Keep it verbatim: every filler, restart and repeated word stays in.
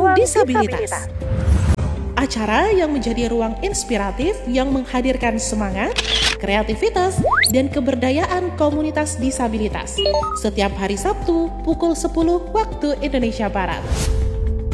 Disabilitas. Acara yang menjadi ruang inspiratif yang menghadirkan semangat, kreativitas, dan keberdayaan komunitas disabilitas. Setiap hari Sabtu pukul sepuluh waktu Indonesia Barat.